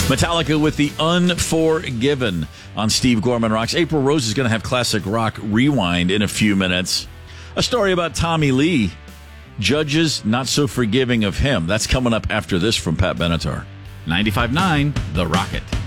Metallica with the Unforgiven on Steve Gorman Rocks. April Rose is going to have classic rock rewind in a few minutes. A story about Tommy Lee. Judges not so forgiving of him. That's coming up after this from Pat Benatar. 95.9 The Rocket.